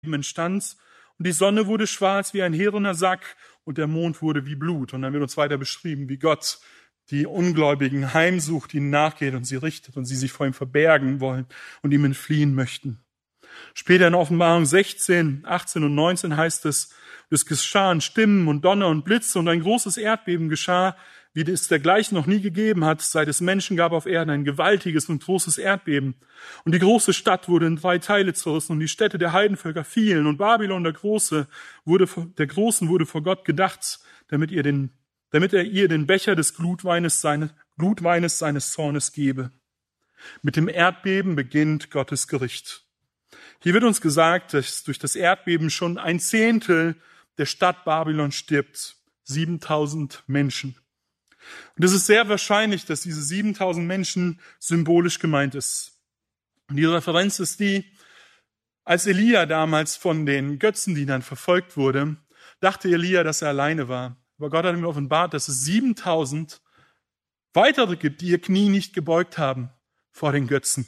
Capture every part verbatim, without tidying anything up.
entstand. Und die Sonne wurde schwarz wie ein härener Sack und der Mond wurde wie Blut. Und dann wird uns weiter beschrieben, wie Gott die Ungläubigen heimsucht, ihnen nachgeht und sie richtet und sie sich vor ihm verbergen wollen und ihm entfliehen möchten. Später in Offenbarung sechzehn, achtzehn und neunzehn heißt es, es geschahen Stimmen und Donner und Blitze und ein großes Erdbeben geschah, wie es dergleichen noch nie gegeben hat, seit es Menschen gab auf Erden, ein gewaltiges und großes Erdbeben. Und die große Stadt wurde in drei Teile zerrissen und die Städte der Heidenvölker fielen und Babylon der Große wurde, der Großen wurde vor Gott gedacht, damit ihr den, damit er ihr den Becher des Glutweines seines, Glutweines seines Zornes gebe. Mit dem Erdbeben beginnt Gottes Gericht. Hier wird uns gesagt, dass durch das Erdbeben schon ein Zehntel der Stadt Babylon stirbt. siebentausend Menschen. Und es ist sehr wahrscheinlich, dass diese siebentausend Menschen symbolisch gemeint ist. Und die Referenz ist die, als Elia damals von den Götzendienern verfolgt wurde, dachte Elia, dass er alleine war. Aber Gott hat ihm offenbart, dass es siebentausend weitere gibt, die ihr Knie nicht gebeugt haben vor den Götzen.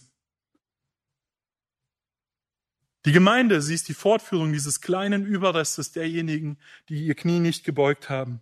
Die Gemeinde, sie ist die Fortführung dieses kleinen Überrestes derjenigen, die ihr Knie nicht gebeugt haben.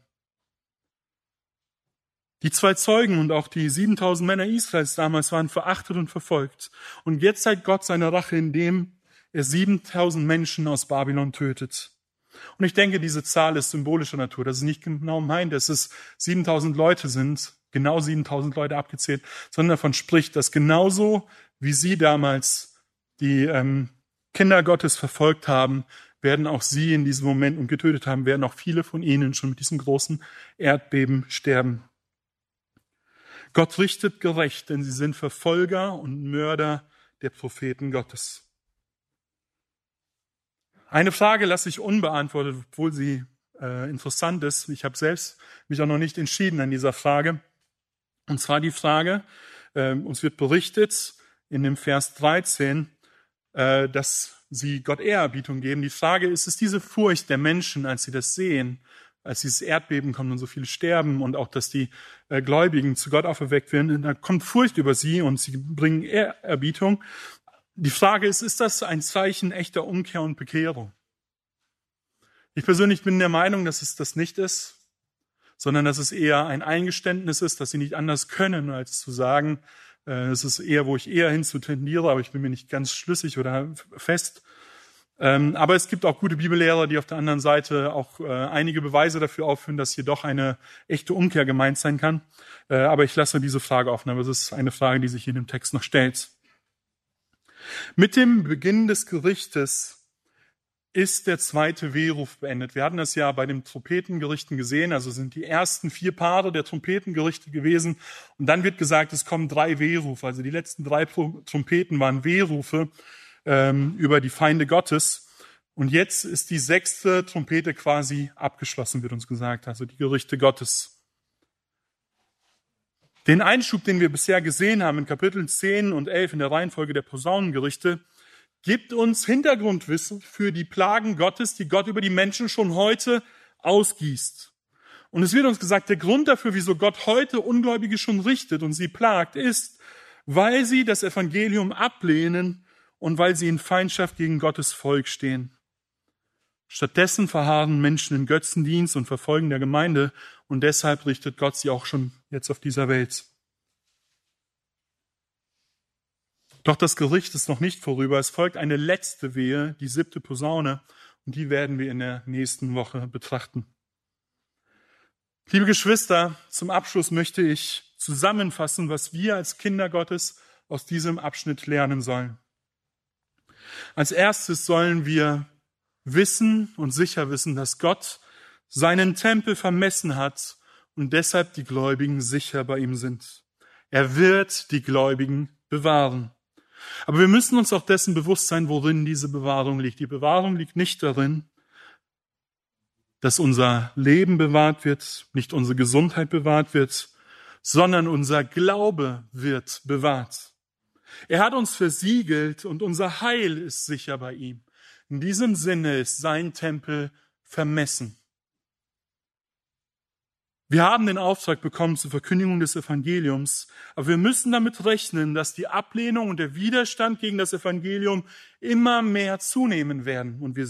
Die zwei Zeugen und auch die siebentausend Männer Israels damals waren verachtet und verfolgt. Und jetzt zeigt Gott seine Rache, indem er siebentausend Menschen aus Babylon tötet. Und ich denke, diese Zahl ist symbolischer Natur. Das ist nicht genau meint, dass es siebentausend Leute sind, genau siebentausend Leute abgezählt, sondern davon spricht, dass genauso wie sie damals die ähm, Kinder Gottes verfolgt haben, werden auch sie in diesem Moment und getötet haben, werden auch viele von ihnen schon mit diesem großen Erdbeben sterben. Gott richtet gerecht, denn sie sind Verfolger und Mörder der Propheten Gottes. Eine Frage lasse ich unbeantwortet, obwohl sie äh, interessant ist. Ich habe selbst mich auch noch nicht entschieden an dieser Frage. Und zwar die Frage, äh, uns wird berichtet in dem Vers dreizehn, äh, dass sie Gott Ehrerbietung geben. Die Frage ist, ist diese Furcht der Menschen, als sie das sehen, als dieses Erdbeben kommt und so viele sterben und auch, dass die äh, Gläubigen zu Gott auferweckt werden, da kommt Furcht über sie und sie bringen Ehrerbietung. Die Frage ist, ist das ein Zeichen echter Umkehr und Bekehrung? Ich persönlich bin der Meinung, dass es das nicht ist, sondern dass es eher ein Eingeständnis ist, dass sie nicht anders können, als zu sagen, äh, es ist eher, wo ich eher hinzu tendiere, aber ich bin mir nicht ganz schlüssig oder fest. Ähm, aber es gibt auch gute Bibellehrer, die auf der anderen Seite auch äh, einige Beweise dafür aufführen, dass hier doch eine echte Umkehr gemeint sein kann. Äh, aber ich lasse diese Frage offen, aber es ist eine Frage, die sich in dem Text noch stellt. Mit dem Beginn des Gerichtes ist der zweite Wehruf beendet. Wir hatten das ja bei den Trompetengerichten gesehen, also sind die ersten vier Paare der Trompetengerichte gewesen. Und dann wird gesagt, es kommen drei Wehrufe. Also die letzten drei Trompeten waren Wehrufe ähm, über die Feinde Gottes. Und jetzt ist die sechste Trompete quasi abgeschlossen, wird uns gesagt, also die Gerichte Gottes. Den Einschub, den wir bisher gesehen haben in Kapiteln zehn und elf in der Reihenfolge der Posaunengerichte, gibt uns Hintergrundwissen für die Plagen Gottes, die Gott über die Menschen schon heute ausgießt. Und es wird uns gesagt, der Grund dafür, wieso Gott heute Ungläubige schon richtet und sie plagt, ist, weil sie das Evangelium ablehnen und weil sie in Feindschaft gegen Gottes Volk stehen. Stattdessen verharren Menschen in Götzendienst und Verfolgen der Gemeinde und deshalb richtet Gott sie auch schon jetzt auf dieser Welt. Doch das Gericht ist noch nicht vorüber. Es folgt eine letzte Wehe, die siebte Posaune, und die werden wir in der nächsten Woche betrachten. Liebe Geschwister, zum Abschluss möchte ich zusammenfassen, was wir als Kinder Gottes aus diesem Abschnitt lernen sollen. Als erstes sollen wir wissen und sicher wissen, dass Gott seinen Tempel vermessen hat und deshalb die Gläubigen sicher bei ihm sind. Er wird die Gläubigen bewahren. Aber wir müssen uns auch dessen bewusst sein, worin diese Bewahrung liegt. Die Bewahrung liegt nicht darin, dass unser Leben bewahrt wird, nicht unsere Gesundheit bewahrt wird, sondern unser Glaube wird bewahrt. Er hat uns versiegelt und unser Heil ist sicher bei ihm. In diesem Sinne ist sein Tempel vermessen. Wir haben den Auftrag bekommen zur Verkündigung des Evangeliums, aber wir müssen damit rechnen, dass die Ablehnung und der Widerstand gegen das Evangelium immer mehr zunehmen werden. Und wir